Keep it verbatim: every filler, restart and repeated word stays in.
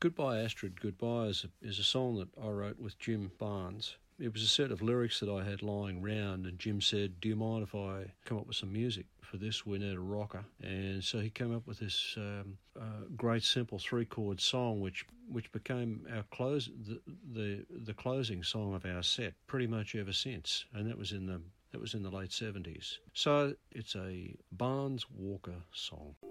Goodbye Astrid, Goodbye is a, is a song that I wrote with Jim Barnes. It was a set of lyrics that I had lying round, and Jim said, do you mind if I come up with some music for this? We need a rocker. And so he came up with this um, uh, great simple three-chord song, which which became our close the, the the closing song of our set pretty much ever since. And that was in the that was in the late seventies. So it's a Barnes Walker song.